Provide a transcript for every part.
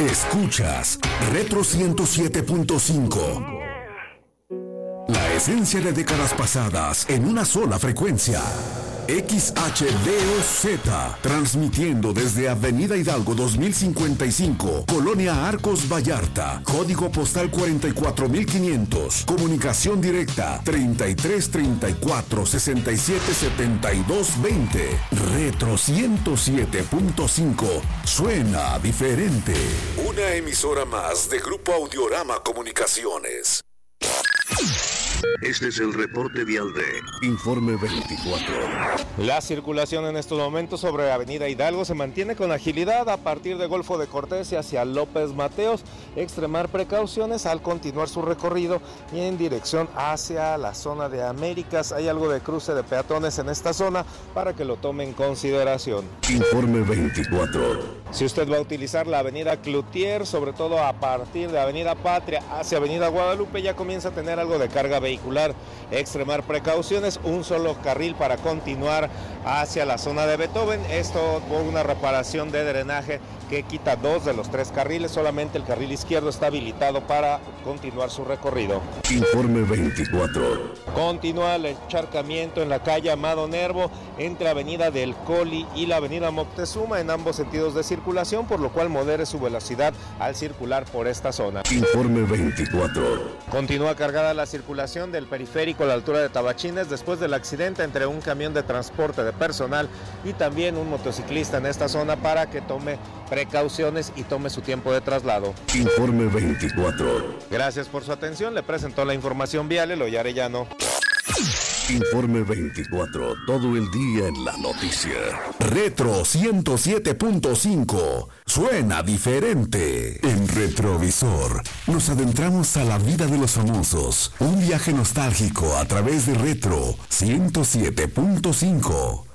Escuchas Retro 107.5. La esencia de décadas pasadas en una sola frecuencia. XHDOZ, transmitiendo desde Avenida Hidalgo 2055, Colonia Arcos Vallarta, código postal 44500, comunicación directa 3334 67 72 20. Retro 107.5, suena diferente. Una emisora más de Grupo Audiorama Comunicaciones. Este es el reporte vial de Informe 24. La circulación en estos momentos sobre Avenida Hidalgo se mantiene con agilidad a partir de Golfo de Cortés y hacia López Mateos. Extremar precauciones al continuar su recorrido y en dirección hacia la zona de Américas. Hay algo de cruce de peatones en esta zona para que lo tome en consideración. Informe 24. Si usted va a utilizar la Avenida Cloutier, sobre todo a partir de Avenida Patria hacia Avenida Guadalupe, ya comienza a tener algo de carga vehicular. Extremar precauciones, un solo carril para continuar hacia la zona de Beethoven. Esto por una reparación de drenaje que quita 2 de los 3 carriles. Solamente el carril izquierdo está habilitado para continuar su recorrido. Informe 24. Continúa el encharcamiento en la calle Amado Nervo entre Avenida del Coli y la Avenida Moctezuma en ambos sentidos de circulación, por lo cual modere su velocidad al circular por esta zona. Informe 24. Continúa cargada la circulación del periférico a la altura de Tabachines después del accidente entre un camión de transporte de personal y también un motociclista en esta zona, para que tome precauciones y tome su tiempo de traslado. Informe 24. Gracias por su atención. Le presentó la información vial Eloy Arellano. Informe 24, todo el día en la noticia. Retro 107.5, suena diferente. En Retrovisor nos adentramos a la vida de los famosos. Un viaje nostálgico a través de Retro 107.5.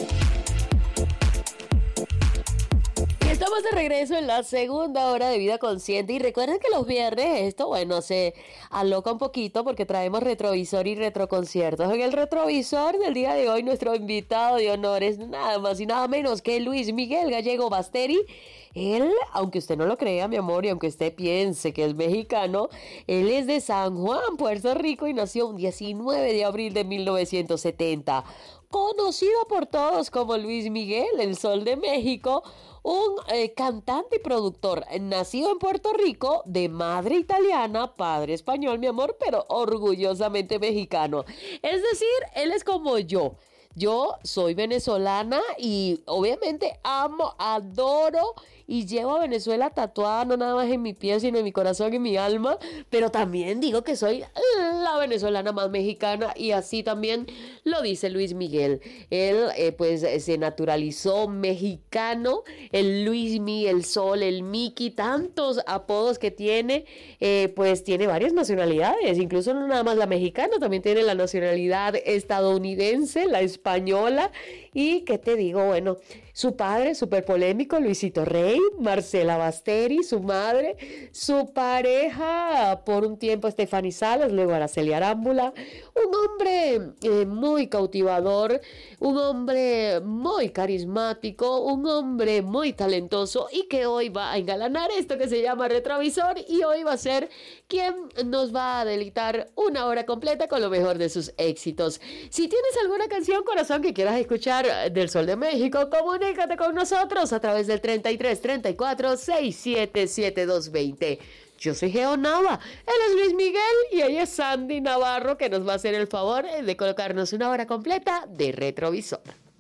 Estamos de regreso en la segunda hora de Vida Consciente y recuerden que los viernes esto, se aloca un poquito porque traemos retrovisor y retroconciertos. En el retrovisor del día de hoy nuestro invitado de honor es nada más y nada menos que Luis Miguel Gallego Basteri. Él, aunque usted no lo crea, mi amor, y aunque usted piense que es mexicano, él es de San Juan, Puerto Rico, y nació un 19 de abril de 1970. Conocido por todos como Luis Miguel, el Sol de México, un cantante y productor nacido en Puerto Rico, de madre italiana, padre español, mi amor, pero orgullosamente mexicano. Es decir, él es como yo. Yo soy venezolana y obviamente amo, adoro y llevo a Venezuela tatuada no nada más en mi piel, sino en mi corazón y mi alma, pero también digo que soy la venezolana más mexicana y así también lo dice Luis Miguel. Él se naturalizó mexicano, el Luismi, el Sol, el Mickey, tantos apodos que tiene, pues tiene varias nacionalidades, incluso no nada más la mexicana, también tiene la nacionalidad estadounidense, la española y qué te digo, bueno, su padre súper polémico, Luisito Rey, Marcela Basteri, su madre, su pareja por un tiempo Estefany Salas, luego Araceli Arámbula, un hombre muy cautivador, un hombre muy carismático, un hombre muy talentoso y que hoy va a engalanar esto que se llama Retrovisor y hoy va a ser quien nos va a deleitar una hora completa con lo mejor de sus éxitos. Si tienes alguna canción, corazón, que quieras escuchar del Sol de México, comunícate con nosotros a través del 33 34 67 7220. Yo soy Geo Nava, él es Luis Miguel y ella es Sandy Navarro, que nos va a hacer el favor de colocarnos una hora completa de Retrovisor.